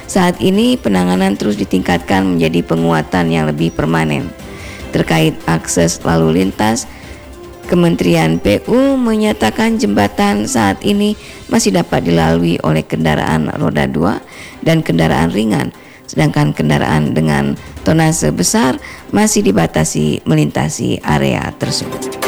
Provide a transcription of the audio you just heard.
Saat ini penanganan terus ditingkatkan menjadi penguatan yang lebih permanen. Terkait akses lalu lintas, Kementerian PU menyatakan jembatan saat ini masih dapat dilalui oleh kendaraan roda 2 dan kendaraan ringan, sedangkan kendaraan dengan tonase besar masih dibatasi melintasi area tersebut.